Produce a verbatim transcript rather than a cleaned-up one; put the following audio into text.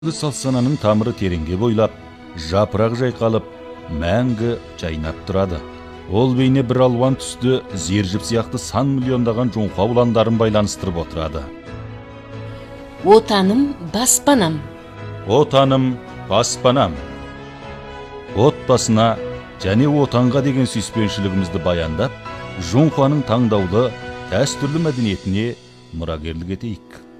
Салсананың тамыры тереңге бойлап, жапырақ жайқалып, мәңгі жайнап тұрады. Ол бейне бір алуан түсті зержіп сияқты сан миллиондаған жоңқа уландарын байланыстырып отырады. Отаным баспанам. Отаным баспанам. Отбасына және отанға деген сүйіспеншілігімізді баяндап, жоңқаның таңдаулы дәстүрлі мәдениетіне мұрагерлік етейік.